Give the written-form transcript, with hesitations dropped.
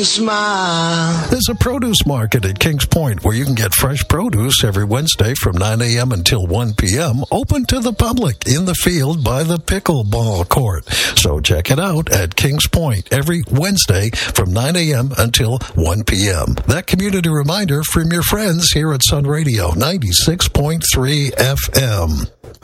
Smile. There's a produce market at Kings Point where you can get fresh produce every Wednesday from 9 a.m. until 1 p.m. Open to the public in the field by the pickleball court. So check it out at Kings Point every Wednesday from 9 a.m. until 1 p.m. That community reminder from your friends here at Sun Radio 96.3 FM.